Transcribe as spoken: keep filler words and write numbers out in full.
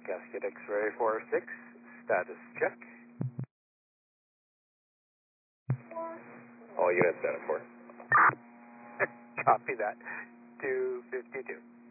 Cascade X-ray four six, status check. All units, status four. Copy that. two fifty-two.